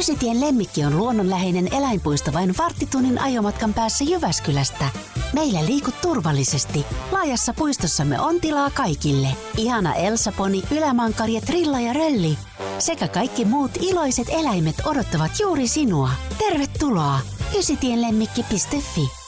Ysitien Lemmikki on luonnonläheinen eläinpuisto vain varttitunnin ajomatkan päässä Jyväskylästä. Meillä liikut turvallisesti. Laajassa puistossamme on tilaa kaikille. Ihana Elsa-poni, ylämankari, trilla ja rölli sekä kaikki muut iloiset eläimet odottavat juuri sinua. Tervetuloa! Ysitienlemmikki.fi